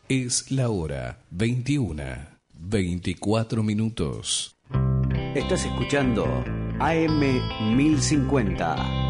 Es la hora 21:24. Estás escuchando AM 1050.